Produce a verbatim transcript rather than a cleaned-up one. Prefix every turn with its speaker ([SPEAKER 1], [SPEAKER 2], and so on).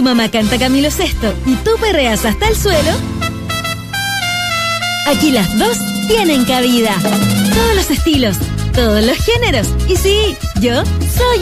[SPEAKER 1] mamá canta Camilo Sesto y tú perreas hasta el suelo, aquí las dos tienen cabida. Todos los estilos, todos los géneros. Y sí, yo soy